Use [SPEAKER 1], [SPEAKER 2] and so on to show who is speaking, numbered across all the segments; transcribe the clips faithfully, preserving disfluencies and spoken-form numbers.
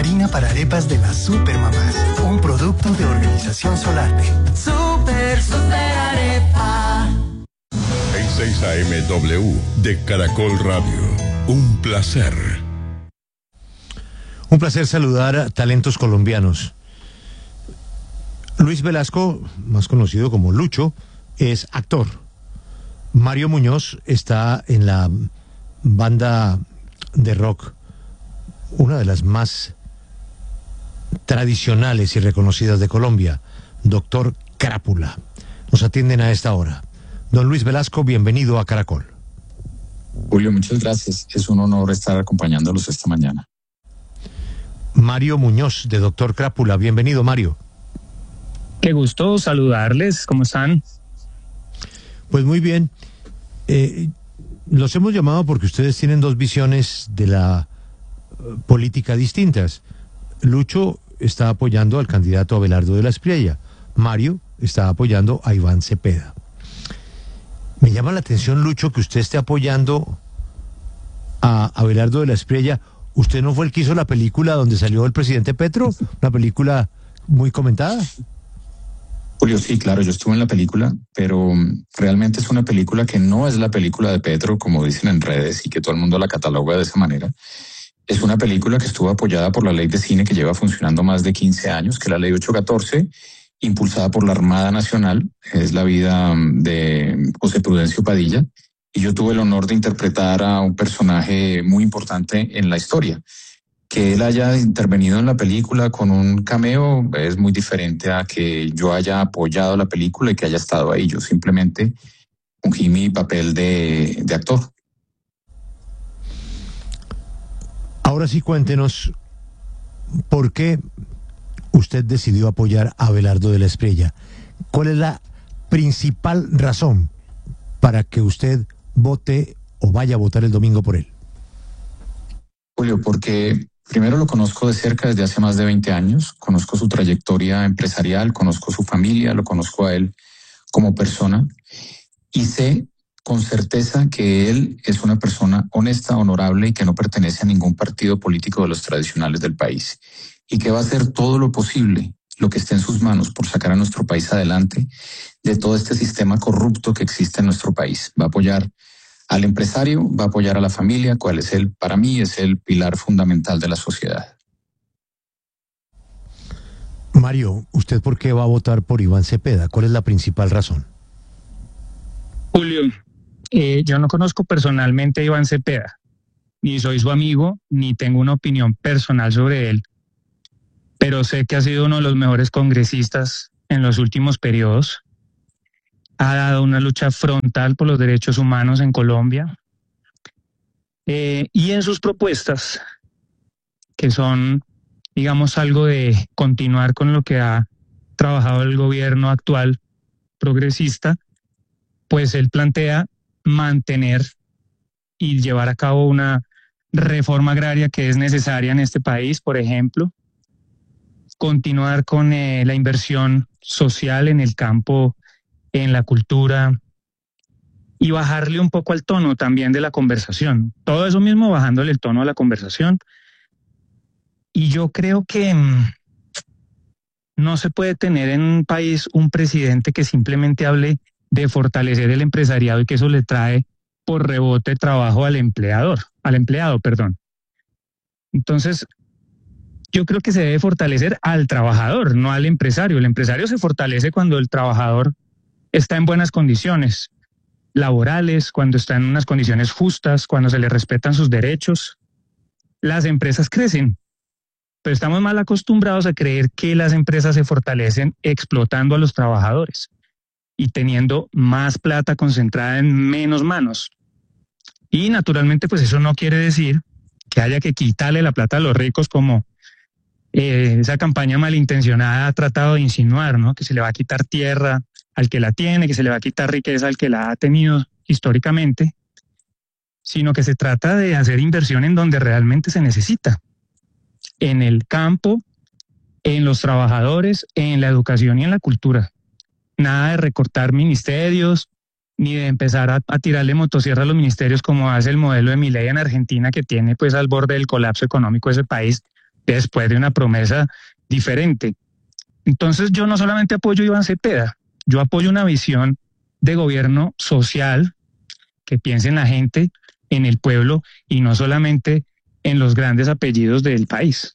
[SPEAKER 1] harina para arepas de las Supermamás, un producto de Organización Solarte.
[SPEAKER 2] Super, super arepa.
[SPEAKER 3] seis A M W de Caracol Radio. Un placer.
[SPEAKER 4] Un placer saludar a talentos colombianos. Luis Velasco, más conocido como Lucho, es actor. Mario Muñoz está en la banda de rock, una de las más tradicionales y reconocidas de Colombia, Doctor Crápula. Nos atienden a esta hora. Don Luis Velasco, bienvenido a Caracol.
[SPEAKER 5] Julio, muchas gracias. Es un honor estar acompañándolos esta mañana.
[SPEAKER 4] Mario Muñoz, de Doctor Crápula. Bienvenido, Mario.
[SPEAKER 6] Qué gusto saludarles. ¿Cómo están?
[SPEAKER 4] Pues muy bien. Eh, los hemos llamado porque ustedes tienen dos visiones de la uh, política distintas. Lucho está apoyando al candidato Abelardo de la Espriella. Mario está apoyando a Iván Cepeda. Me llama la atención, Lucho, que usted esté apoyando a Abelardo de la Espriella. ¿Usted no fue el que hizo la película donde salió el presidente Petro? Una película muy comentada.
[SPEAKER 5] Julio, sí, claro, yo estuve en la película, pero realmente es una película que no es la película de Petro, como dicen en redes, y que todo el mundo la cataloga de esa manera. Es una película que estuvo apoyada por la ley de cine que lleva funcionando más de quince años, que es la ley ocho catorce, impulsada por la Armada Nacional. Es la vida de José Prudencio Padilla, y yo tuve el honor de interpretar a un personaje muy importante en la historia. Que él haya intervenido en la película con un cameo es muy diferente a que yo haya apoyado la película y que haya estado ahí. Yo simplemente fungí mi papel de, de actor.
[SPEAKER 4] Ahora sí, cuéntenos por qué usted decidió apoyar a Abelardo de la Espriella. ¿Cuál es la principal razón para que usted vote o vaya a votar el domingo por él?
[SPEAKER 5] Julio, porque primero lo conozco de cerca desde hace más de veinte años, conozco su trayectoria empresarial, conozco su familia, lo conozco a él como persona y sé con certeza que él es una persona honesta, honorable y que no pertenece a ningún partido político de los tradicionales del país y que va a hacer todo lo posible, lo que esté en sus manos por sacar a nuestro país adelante de todo este sistema corrupto que existe en nuestro país. Va a apoyar al empresario, va a apoyar a la familia, cuál es él, para mí es el pilar fundamental de la sociedad.
[SPEAKER 4] Mario, ¿usted por qué va a votar por Iván Cepeda? ¿Cuál es la principal razón?
[SPEAKER 6] Julio, eh, yo no conozco personalmente a Iván Cepeda, ni soy su amigo, ni tengo una opinión personal sobre él, pero sé que ha sido uno de los mejores congresistas en los últimos periodos. Ha dado una lucha frontal por los derechos humanos en Colombia. Eh, y en sus propuestas, que son, digamos, algo de continuar con lo que ha trabajado el gobierno actual progresista, pues él plantea mantener y llevar a cabo una reforma agraria que es necesaria en este país, por ejemplo, continuar con eh, la inversión social en el campo, en la cultura y bajarle un poco al tono también de la conversación. Todo eso mismo bajándole el tono a la conversación. Y yo creo que mmm, no se puede tener en un país un presidente que simplemente hable de fortalecer el empresariado y que eso le trae por rebote trabajo al empleador, al empleado, perdón. Entonces, yo creo que se debe fortalecer al trabajador, no al empresario. El empresario se fortalece cuando el trabajador está en buenas condiciones laborales, cuando está en unas condiciones justas, cuando se le respetan sus derechos. Las empresas crecen, pero estamos mal acostumbrados a creer que las empresas se fortalecen explotando a los trabajadores y teniendo más plata concentrada en menos manos. Y naturalmente, pues eso no quiere decir que haya que quitarle la plata a los ricos como eh, esa campaña malintencionada ha tratado de insinuar, ¿no? Que se le va a quitar tierra al que la tiene, que se le va a quitar riqueza al que la ha tenido históricamente, sino que se trata de hacer inversión en donde realmente se necesita, en el campo, en los trabajadores, en la educación y en la cultura. Nada de recortar ministerios, ni de empezar a, a tirarle motosierra a los ministerios como hace el modelo de Milei en Argentina, que tiene pues al borde del colapso económico ese país, después de una promesa diferente. Entonces yo no solamente apoyo a Iván Cepeda, yo apoyo una visión de gobierno social que piense en la gente, en el pueblo y no solamente en los grandes apellidos del país.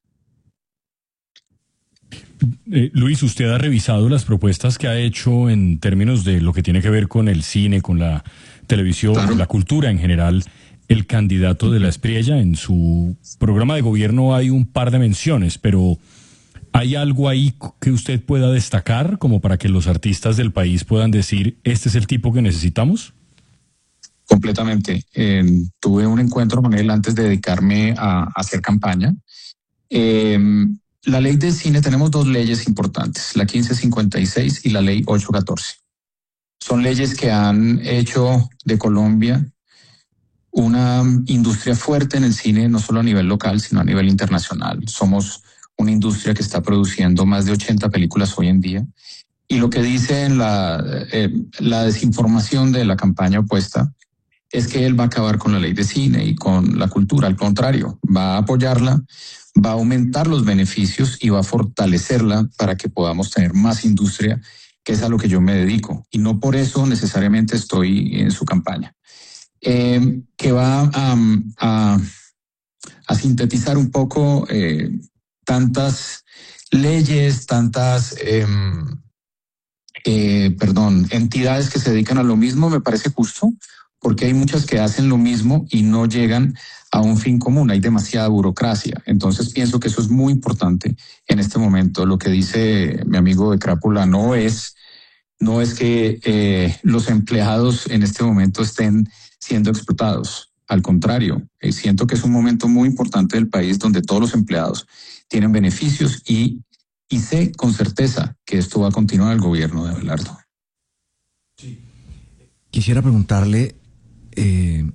[SPEAKER 7] Eh, Luis, usted ha revisado las propuestas que ha hecho en términos de lo que tiene que ver con el cine, con la televisión, claro, con la cultura en general. El candidato de la Espriella, en su programa de gobierno hay un par de menciones, pero ¿hay algo ahí que usted pueda destacar como para que los artistas del país puedan decir, este es el tipo que necesitamos?
[SPEAKER 5] Completamente. Eh, tuve un encuentro con él antes de dedicarme a, a hacer campaña. Eh, la ley de cine, tenemos dos leyes importantes, la quince cincuenta y seis y la ley ocho catorce. Son leyes que han hecho de Colombia una industria fuerte en el cine, no solo a nivel local, sino a nivel internacional. Somos una industria que está produciendo más de ochenta películas hoy en día. Y lo que dice en la, eh, la desinformación de la campaña opuesta es que él va a acabar con la ley de cine y con la cultura. Al contrario, va a apoyarla, va a aumentar los beneficios y va a fortalecerla para que podamos tener más industria, que es a lo que yo me dedico. Y no por eso necesariamente estoy en su campaña. Eh, que va a, a, a sintetizar un poco eh, tantas leyes, tantas eh, eh, perdón, entidades que se dedican a lo mismo, me parece justo, porque hay muchas que hacen lo mismo y no llegan a un fin común, hay demasiada burocracia. Entonces pienso que eso es muy importante en este momento. Lo que dice mi amigo de Crápula no es, no es que eh, los empleados en este momento estén siendo explotados. Al contrario, eh, siento que es un momento muy importante del país donde todos los empleados tienen beneficios y, y sé con certeza que esto va a continuar el gobierno de Abelardo.
[SPEAKER 8] Sí. Quisiera preguntarle eh,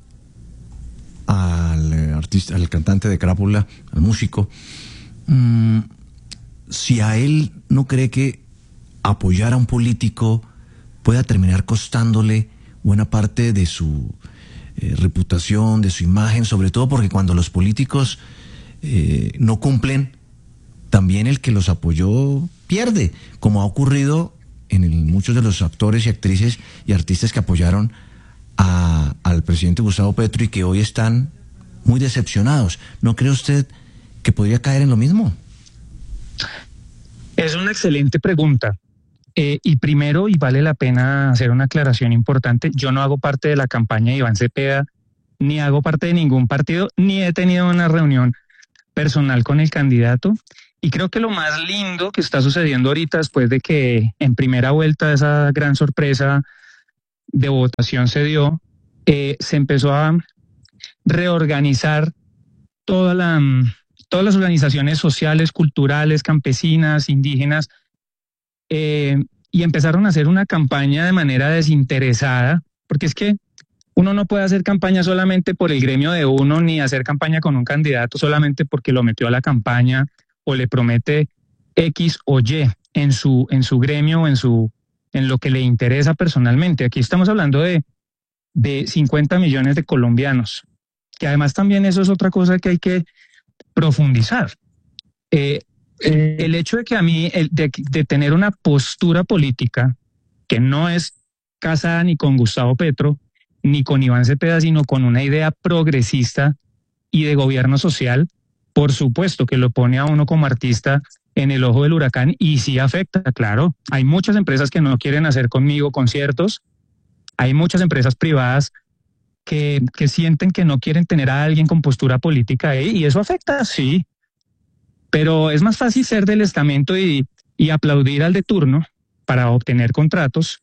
[SPEAKER 8] al artista, al cantante de Crápula, al músico, mmm, si a él no cree que apoyar a un político pueda terminar costándole buena parte de su eh, reputación, de su imagen, sobre todo porque cuando los políticos eh, no cumplen, también el que los apoyó pierde, como ha ocurrido en el, muchos de los actores y actrices y artistas que apoyaron a, al presidente Gustavo Petro y que hoy están muy decepcionados. ¿No cree usted que podría caer en lo mismo?
[SPEAKER 6] Es una excelente pregunta. Eh, y primero, y vale la pena hacer una aclaración importante, yo no hago parte de la campaña de Iván Cepeda, ni hago parte de ningún partido, ni he tenido una reunión personal con el candidato. Y creo que lo más lindo que está sucediendo ahorita, después de que en primera vuelta esa gran sorpresa de votación se dio, eh, se empezó a reorganizar toda la, todas las organizaciones sociales, culturales, campesinas, indígenas, Eh, y empezaron a hacer una campaña de manera desinteresada, porque es que uno no puede hacer campaña solamente por el gremio de uno, ni hacer campaña con un candidato solamente porque lo metió a la campaña o le promete X o Y en su, en su gremio o en, su, en lo que le interesa personalmente. Aquí estamos hablando de, de cincuenta millones de colombianos, que además también eso es otra cosa que hay que profundizar. Eh, Eh, el hecho de que a mí, el, de, de tener una postura política que no es casada ni con Gustavo Petro, ni con Iván Cepeda, sino con una idea progresista y de gobierno social, por supuesto que lo pone a uno como artista en el ojo del huracán y sí afecta, claro. Hay muchas empresas que no quieren hacer conmigo conciertos, hay muchas empresas privadas que, que sienten que no quieren tener a alguien con postura política ahí y eso afecta, sí. Pero es más fácil ser del estamento y, y aplaudir al de turno para obtener contratos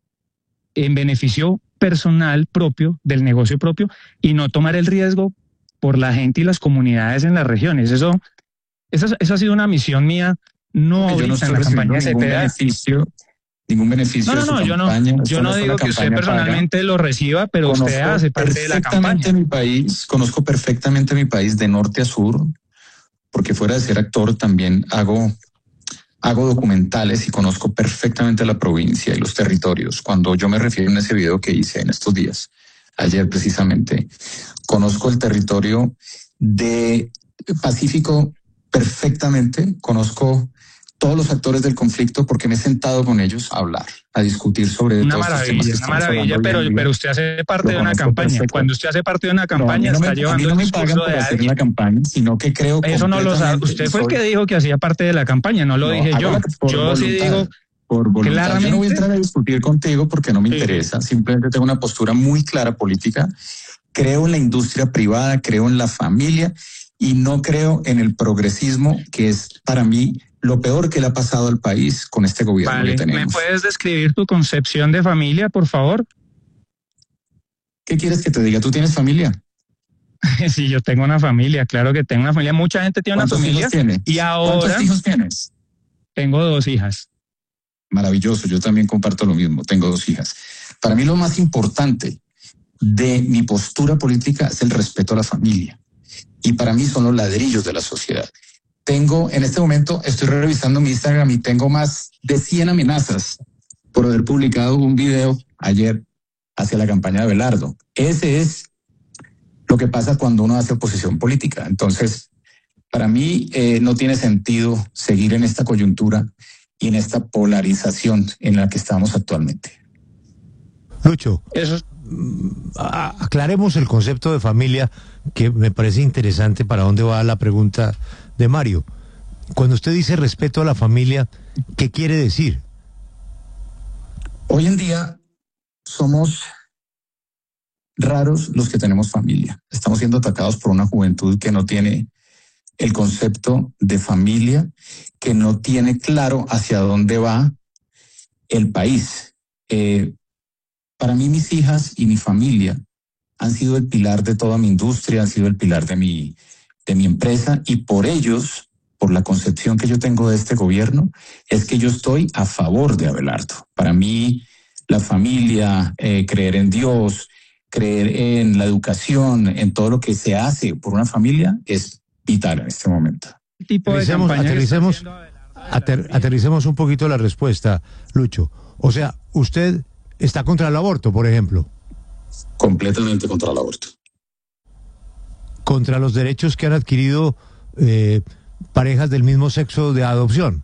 [SPEAKER 6] en beneficio personal propio, del negocio propio, y no tomar el riesgo por la gente y las comunidades en las regiones. Eso, eso, eso ha sido una misión mía, no
[SPEAKER 5] yo no
[SPEAKER 6] en la campaña de Cepeda.
[SPEAKER 5] Beneficio, ningún beneficio
[SPEAKER 6] no, no, no,
[SPEAKER 5] de su
[SPEAKER 6] yo
[SPEAKER 5] campaña,
[SPEAKER 6] no, yo no digo que usted personalmente paga. Lo reciba, pero conozco usted hace parte de la campaña.
[SPEAKER 5] Mi país, conozco perfectamente mi país de norte a sur, porque fuera de ser actor también hago, hago documentales y conozco perfectamente la provincia y los territorios. Cuando yo me refiero en ese video que hice en estos días, ayer precisamente, conozco el territorio de Pacífico, perfectamente, conozco todos los actores del conflicto porque me he sentado con ellos a hablar, a discutir sobre
[SPEAKER 6] una
[SPEAKER 5] todos
[SPEAKER 6] maravilla,
[SPEAKER 5] estos temas.
[SPEAKER 6] Una maravilla, pero, pero usted hace parte de una campaña. Perfecto. Cuando usted hace parte de una campaña, no,
[SPEAKER 5] no
[SPEAKER 6] está
[SPEAKER 5] me,
[SPEAKER 6] llevando
[SPEAKER 5] no
[SPEAKER 6] el discurso
[SPEAKER 5] de
[SPEAKER 6] hacer
[SPEAKER 5] la campaña, sino que creo
[SPEAKER 6] eso no lo sabe. Usted fue el que dijo que hacía parte de la campaña, no lo no, dije yo. Yo voluntad, sí digo
[SPEAKER 5] por voluntad. Claramente. Yo no voy a entrar a discutir contigo porque no me sí. interesa. Simplemente tengo una postura muy clara política. Creo en la industria privada, creo en la familia y no creo en el progresismo, que es para mí lo peor que le ha pasado al país con este gobierno
[SPEAKER 6] vale.
[SPEAKER 5] que tenemos.
[SPEAKER 6] ¿Me puedes describir tu concepción de familia, por favor?
[SPEAKER 5] ¿Qué quieres que te diga? ¿Tú tienes familia?
[SPEAKER 6] Sí, yo tengo una familia, claro que tengo una familia. Mucha gente tiene una familia.
[SPEAKER 5] Hijos tienes?
[SPEAKER 6] Y ahora,
[SPEAKER 5] ¿cuántos hijos tienes?
[SPEAKER 6] Tengo dos hijas.
[SPEAKER 5] Maravilloso, yo también comparto lo mismo, tengo dos hijas. Para mí lo más importante de mi postura política es el respeto a la familia. Y para mí son los ladrillos de la sociedad. Tengo, en este momento, estoy revisando mi Instagram y tengo más de cien amenazas por haber publicado un video ayer hacia la campaña de Abelardo. Ese es lo que pasa cuando uno hace oposición política. Entonces, para mí eh, no tiene sentido seguir en esta coyuntura y en esta polarización en la que estamos actualmente.
[SPEAKER 4] Lucho, eso es... aclaremos el concepto de familia, que me parece interesante para dónde va la pregunta de Mario. Cuando usted dice respeto a la familia, ¿qué quiere decir?
[SPEAKER 5] Hoy en día somos raros los que tenemos familia. Estamos siendo atacados por una juventud que no tiene el concepto de familia, que no tiene claro hacia dónde va el país. Eh, para mí mis hijas y mi familia han sido el pilar de toda mi industria, han sido el pilar de mi, de mi empresa, y por ellos, por la concepción que yo tengo de este gobierno, es que yo estoy a favor de Abelardo. Para mí, la familia, eh, creer en Dios, creer en la educación, en todo lo que se hace por una familia, es vital en este momento.
[SPEAKER 6] Tipo de
[SPEAKER 4] aterricemos, aterricemos, ater, aterricemos un poquito la respuesta, Lucho. O sea, usted está contra el aborto, por ejemplo.
[SPEAKER 5] Completamente contra el aborto.
[SPEAKER 4] Contra los derechos que han adquirido eh, parejas del mismo sexo de adopción.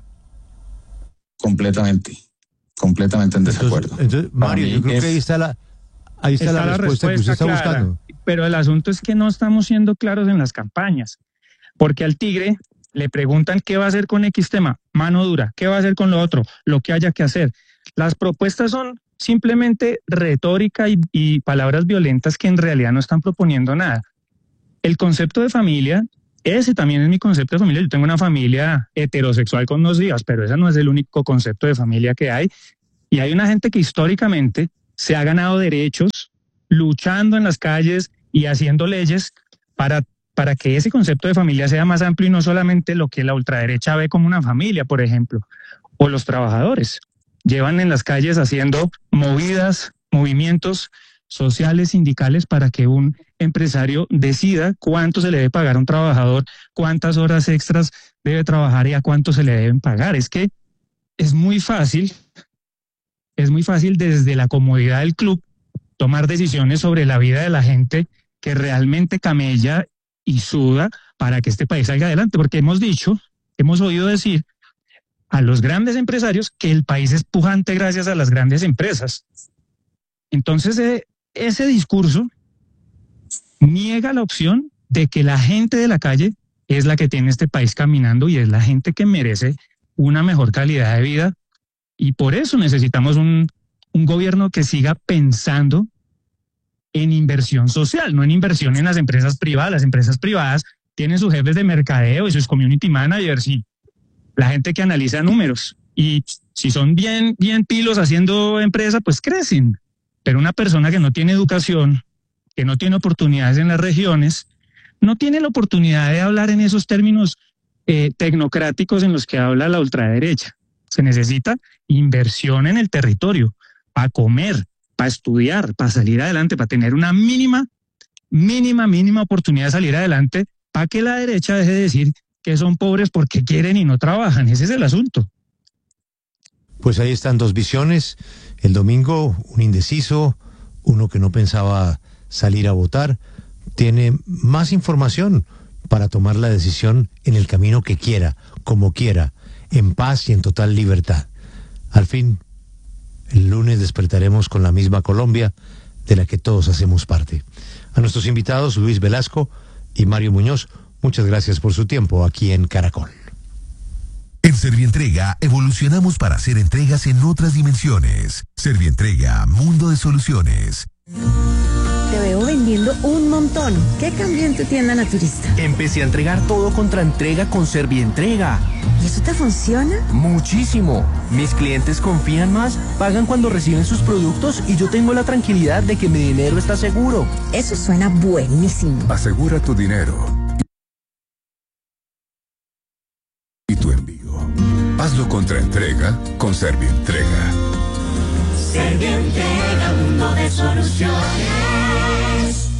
[SPEAKER 5] Completamente, completamente en desacuerdo.
[SPEAKER 4] Entonces, entonces Mario, yo creo es... que ahí está la, ahí está, está la, respuesta la respuesta que usted está clara, buscando.
[SPEAKER 6] Pero el asunto es que no estamos siendo claros en las campañas, porque al tigre le preguntan qué va a hacer con X tema, mano dura, qué va a hacer con lo otro, lo que haya que hacer. Las propuestas son simplemente retórica y, y palabras violentas que en realidad no están proponiendo nada. El concepto de familia, ese también es mi concepto de familia. Yo tengo una familia heterosexual con dos hijas, pero ese no es el único concepto de familia que hay. Y hay una gente que históricamente se ha ganado derechos luchando en las calles y haciendo leyes para, para que ese concepto de familia sea más amplio y no solamente lo que la ultraderecha ve como una familia, por ejemplo, o los trabajadores. Llevan en las calles haciendo movidas, movimientos sociales, sindicales, para que un empresario decida cuánto se le debe pagar a un trabajador, cuántas horas extras debe trabajar y a cuánto se le deben pagar. Es que es muy fácil, es muy fácil desde la comodidad del club tomar decisiones sobre la vida de la gente que realmente camella y suda para que este país salga adelante, porque hemos dicho, hemos oído decir a los grandes empresarios que el país es pujante gracias a las grandes empresas. Entonces, eh, ese discurso niega la opción de que la gente de la calle es la que tiene este país caminando y es la gente que merece una mejor calidad de vida. Y por eso necesitamos un, un gobierno que siga pensando en inversión social, no en inversión en las empresas privadas. Las empresas privadas tienen sus jefes de mercadeo y sus community managers y la gente que analiza números. Y si son bien, bien pilos haciendo empresa, pues crecen. Pero una persona que no tiene educación, que no tiene oportunidades en las regiones, no tiene la oportunidad de hablar en esos términos eh, tecnocráticos en los que habla la ultraderecha. Se necesita inversión en el territorio, para comer, para estudiar, para salir adelante, para tener una mínima, mínima, mínima oportunidad de salir adelante, para que la derecha deje de decir que son pobres porque quieren y no trabajan. Ese es el asunto.
[SPEAKER 4] Pues ahí están dos visiones. El domingo, un indeciso, uno que no pensaba salir a votar. Tiene más información para tomar la decisión en el camino que quiera, como quiera, en paz y en total libertad. Al fin, el lunes despertaremos con la misma Colombia de la que todos hacemos parte. A nuestros invitados, Luis Velasco y Mario Muñoz, muchas gracias por su tiempo aquí en Caracol.
[SPEAKER 9] En Servientrega evolucionamos para hacer entregas en otras dimensiones. Servientrega, mundo de soluciones.
[SPEAKER 10] Te veo vendiendo un montón. ¿Qué cambió en tu tienda naturista?
[SPEAKER 11] Empecé a entregar todo contra entrega con Servientrega.
[SPEAKER 10] ¿Y eso te funciona?
[SPEAKER 11] Muchísimo. Mis clientes confían más, pagan cuando reciben sus productos y yo tengo la tranquilidad de que mi dinero está seguro.
[SPEAKER 10] Eso suena buenísimo.
[SPEAKER 9] Asegura tu dinero y tu envío. Hazlo contra entrega con Servientrega.
[SPEAKER 2] Servientrega, mundo de soluciones.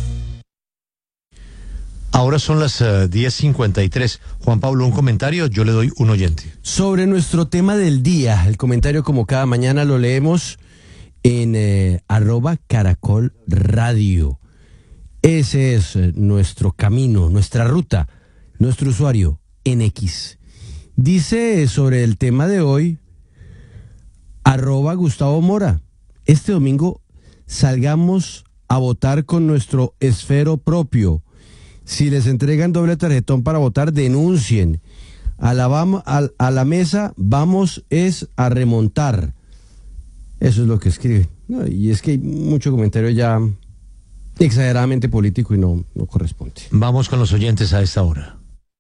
[SPEAKER 4] Ahora son las uh, diez cincuenta y tres. Juan Pablo, un comentario, yo le doy un oyente.
[SPEAKER 12] Sobre nuestro tema del día, el comentario como cada mañana lo leemos en eh, arroba Caracol Radio. Ese es eh, nuestro camino, nuestra ruta, nuestro usuario en X. Dice sobre el tema de hoy, arroba Gustavo Mora, este domingo salgamos a votar con nuestro esfero propio. Si les entregan doble tarjetón para votar, denuncien. A la, vam- a, a la mesa vamos es a remontar. Eso es lo que escribe. No, y es que hay mucho comentario ya exageradamente político y no, no corresponde.
[SPEAKER 4] Vamos con los oyentes a esta hora.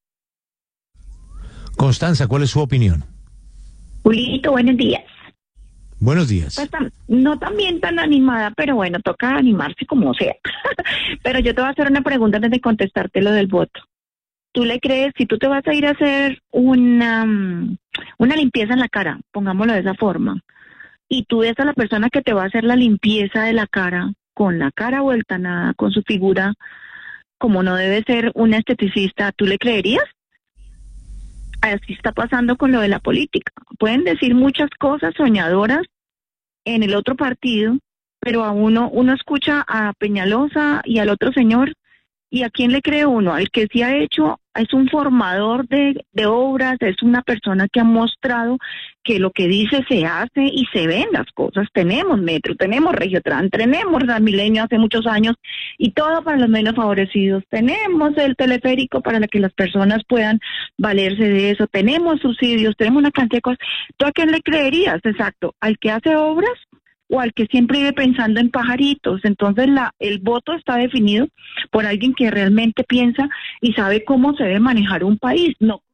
[SPEAKER 4] Constanza, ¿cuál es su opinión?
[SPEAKER 13] Julito, buenos días.
[SPEAKER 4] Buenos días.
[SPEAKER 13] Pues, no también tan animada, pero bueno, toca animarse como sea. Pero yo te voy a hacer una pregunta antes de contestarte lo del voto. ¿Tú le crees, si tú te vas a ir a hacer una, una limpieza en la cara, pongámoslo de esa forma, y tú ves a la persona que te va a hacer la limpieza de la cara, con la cara vuelta nada, con su figura, como no debe ser un esteticista, ¿tú le creerías? Así está pasando con lo de la política. Pueden decir muchas cosas soñadoras en el otro partido, pero a uno, uno escucha a Peñalosa y al otro señor, ¿y a quién le cree uno? Al que sí ha hecho, es un formador de, de obras, es una persona que ha mostrado que lo que dice se hace y se ven las cosas. Tenemos Metro, tenemos Regiotrans, tenemos Transmilenio hace muchos años y todo para los menos favorecidos. Tenemos el teleférico para que las personas puedan valerse de eso. Tenemos subsidios, tenemos una cantidad de cosas. ¿Tú a quién le creerías? Exacto, ¿al que hace obras o al que siempre vive pensando en pajaritos? Entonces la el voto está definido por alguien que realmente piensa y sabe cómo se debe manejar un país, no